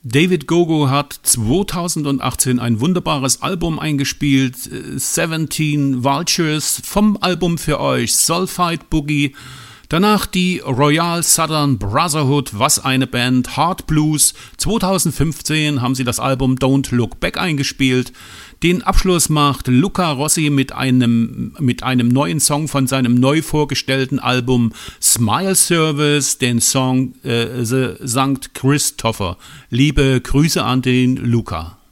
David Gogo hat 2018 ein wunderbares Album eingespielt, 17 Vultures, vom Album für euch Sulfide Boogie. Danach die Royal Southern Brotherhood, was eine Band, Hard Blues. 2015 haben sie das Album Don't Look Back eingespielt. Den Abschluss macht Luca Rossi mit einem neuen Song von seinem neu vorgestellten Album Smile Service, den Song The St. Christopher. Liebe Grüße an den Luca.